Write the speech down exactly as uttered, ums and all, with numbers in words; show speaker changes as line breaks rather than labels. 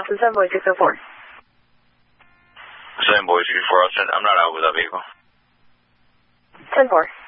Boston, seven boy six oh four.
seven boy six oh four, I'm not out with that vehicle.
ten four.